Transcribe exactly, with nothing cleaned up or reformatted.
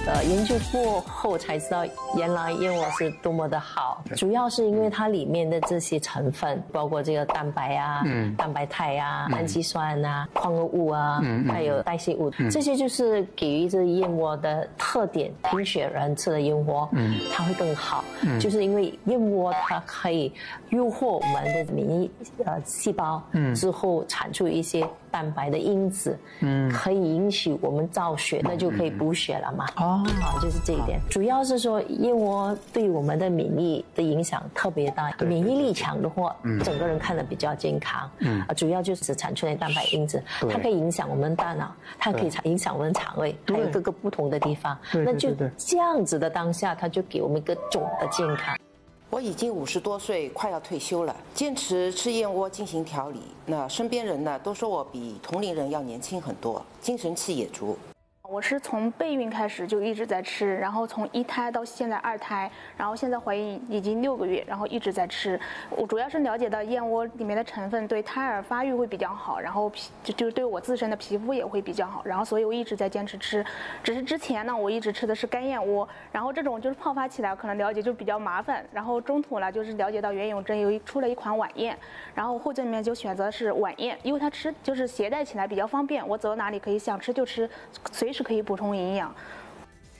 呃研究过后才知道，原来燕窝是多么的好。主要是因为它里面的这些成分，包括这个蛋白啊、嗯、蛋白肽啊、氨基酸啊、矿物啊，嗯、还有代谢物，嗯、这些就是给予这燕窝的特点。贫血人吃的燕窝，嗯，它会更好，嗯，就是因为燕窝它可以诱惑我们的免疫呃细胞，嗯，之后产出一些蛋白的因子，嗯，可以引起我们造血，那就可以补血了嘛。哦，啊，就是这一点。主要是说燕窝对我们的免疫的影响特别大，免疫力强的话，嗯，整个人看得比较健康。嗯，啊，主要就是产出的蛋白因子，它可以影响我们大脑，它可以影响我们肠胃，还有各个不同的地方。那就这样子的当下，它就给我们一个总的健康。 我已经五十多岁，快要退休了，坚持吃燕窝进行调理。那身边人呢都说我比同龄人要年轻很多，精神气也足。 我是从备孕开始就一直在吃，然后从一胎到现在二胎，然后现在怀孕已经六个月，然后一直在吃。我主要是了解到燕窝里面的成分对胎儿发育会比较好，然后皮就就对我自身的皮肤也会比较好，然后所以我一直在坚持吃。只是之前呢，我一直吃的是干燕窝，然后这种就是泡发起来可能了解就比较麻烦，然后中途呢就是了解到袁永真有一出了一款晚宴，然后后这里面就选择是晚宴，因为它吃就是携带起来比较方便，我走到哪里可以想吃就吃，随时可以补充营养，